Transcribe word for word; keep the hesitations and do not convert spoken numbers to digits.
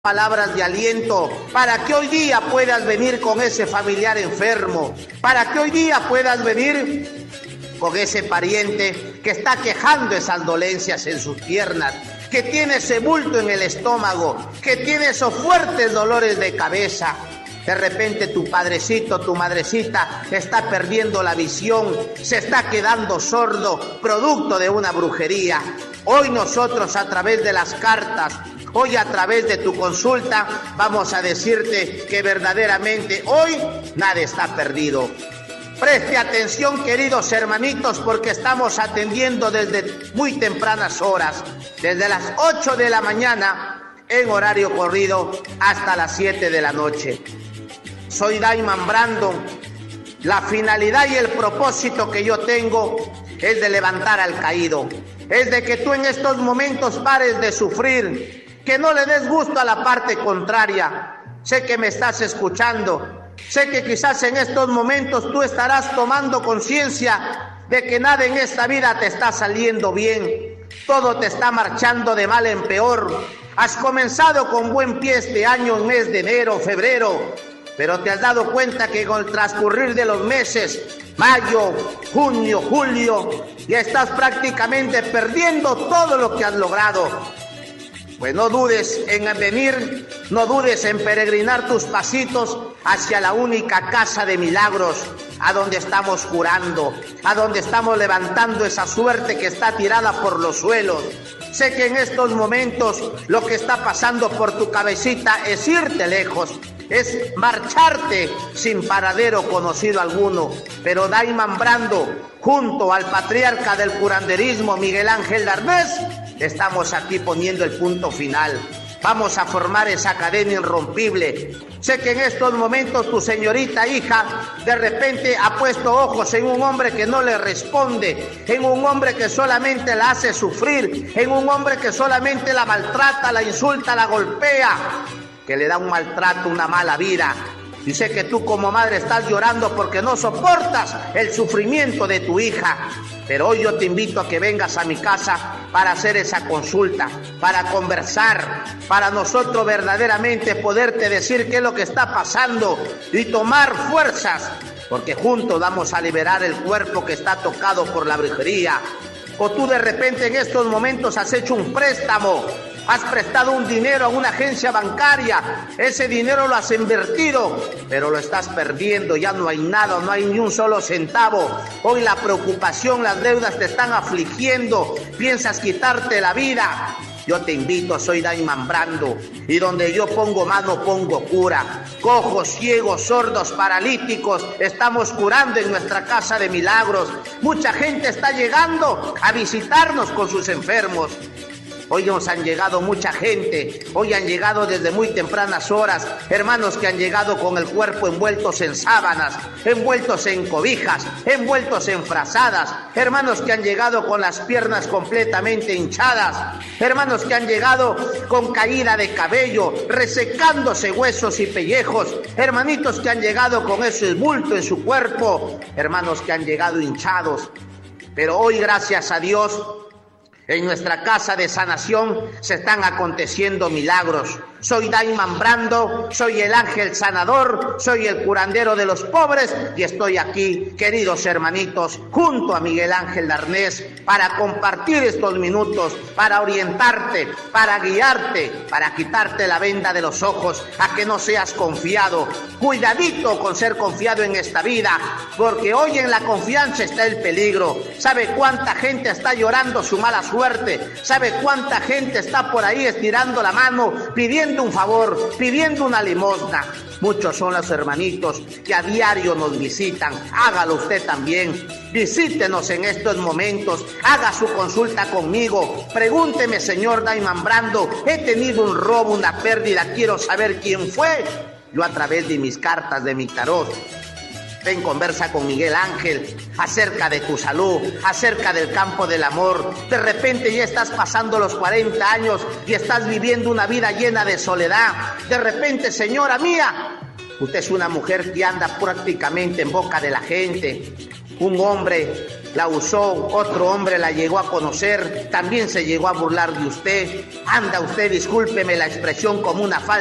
palabras de aliento, para que hoy día puedas venir con ese familiar enfermo, para que hoy día puedas venir con ese pariente que está quejando esas dolencias en sus piernas, que tiene ese bulto en el estómago, que tiene esos fuertes dolores de cabeza. De repente tu padrecito, tu madrecita está perdiendo la visión, se está quedando sordo, producto de una brujería. Hoy nosotros, a través de las cartas, hoy a través de tu consulta, vamos a decirte que verdaderamente hoy nada está perdido. Preste atención, queridos hermanitos, porque estamos atendiendo desde muy tempranas horas, desde las ocho de la mañana en horario corrido hasta las siete de la noche. Soy Dayman Brandon. La finalidad y el propósito que yo tengo es de levantar al caído, es de que tú en estos momentos pares de sufrir, que no le des gusto a la parte contraria. Sé que me estás escuchando, sé que quizás en estos momentos tú estarás tomando conciencia de que nada en esta vida te está saliendo bien, todo te está marchando de mal en peor. Has comenzado con buen pie este año, en mes de enero, febrero, pero te has dado cuenta que con el transcurrir de los meses, mayo, junio, julio, ya estás prácticamente perdiendo todo lo que has logrado. Pues no dudes en venir, no dudes en peregrinar tus pasitos hacia la única casa de milagros, a donde estamos curando, a donde estamos levantando esa suerte que está tirada por los suelos. Sé que en estos momentos lo que está pasando por tu cabecita es irte lejos, es marcharte sin paradero conocido alguno, pero Dayman Brandon, junto al patriarca del curanderismo, Miguel Ángel Darnés, estamos aquí poniendo el punto final. Vamos a formar esa cadena irrompible. Sé que en estos momentos tu señorita hija de repente ha puesto ojos en un hombre que no le responde, en un hombre que solamente la hace sufrir, en un hombre que solamente la maltrata, la insulta, la golpea, que le da un maltrato, una mala vida. Y sé que tú como madre estás llorando porque no soportas el sufrimiento de tu hija. Pero hoy yo te invito a que vengas a mi casa para hacer esa consulta, para conversar, para nosotros verdaderamente poderte decir qué es lo que está pasando y tomar fuerzas, porque juntos vamos a liberar el cuerpo que está tocado por la brujería. O tú de repente en estos momentos has hecho un préstamo, has prestado un dinero a una agencia bancaria, ese dinero lo has invertido, pero lo estás perdiendo, ya no hay nada, no hay ni un solo centavo. Hoy la preocupación, las deudas te están afligiendo, piensas quitarte la vida. Yo te invito, soy Dayman Brandon, y donde yo pongo mano pongo cura. Cojos, ciegos, sordos, paralíticos, estamos curando en nuestra casa de milagros. Mucha gente está llegando a visitarnos con sus enfermos. Hoy nos han llegado mucha gente, hoy han llegado desde muy tempranas horas, hermanos que han llegado con el cuerpo envueltos en sábanas, envueltos en cobijas, envueltos en frazadas, hermanos que han llegado con las piernas completamente hinchadas, hermanos que han llegado con caída de cabello, resecándose huesos y pellejos, hermanitos que han llegado con ese bulto en su cuerpo, hermanos que han llegado hinchados. Pero hoy, gracias a Dios, en nuestra casa de sanación se están aconteciendo milagros. Soy Dayman Brandon, soy el ángel sanador, soy el curandero de los pobres y estoy aquí, queridos hermanitos, junto a Miguel Ángel Darnés para compartir estos minutos, para orientarte, para guiarte, para quitarte la venda de los ojos, a que no seas confiado. Cuidadito con ser confiado en esta vida, porque hoy en la confianza está el peligro. ¿Sabe cuánta gente está llorando su mala suerte? ¿Sabe cuánta gente está por ahí estirando la mano, pidiendo un favor, pidiendo una limosna? Muchos son los hermanitos que a diario nos visitan. Hágalo usted también. Visítenos en estos momentos. Haga su consulta conmigo. Pregúnteme, señor Dayman Brandon, he tenido un robo, una pérdida, quiero saber quién fue. Yo a través de mis cartas, de mi tarot, ven, conversa con Miguel Ángel acerca de tu salud, acerca del campo del amor. De repente ya estás pasando los cuarenta años y estás viviendo una vida llena de soledad. De repente, señora mía, usted es una mujer que anda prácticamente en boca de la gente. Un hombre la usó, otro hombre la llegó a conocer, también se llegó a burlar de usted. Anda usted, discúlpeme la expresión, como una falsa